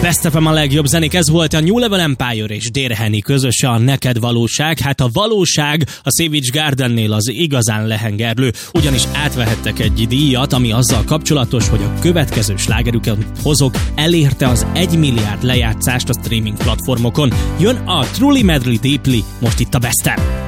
Best FM a legjobb zenék, ez volt a New Level Empire és Dérheni közös a Neked valóság. Hát a valóság a Savage Gardennél az igazán lehengerlő, ugyanis átvehettek egy díjat, ami azzal kapcsolatos, hogy a következő slágerüket hozok elérte az 1 milliárd lejátszást a streaming platformokon. Jön a Truly Madly Deeply most itt a Best FM.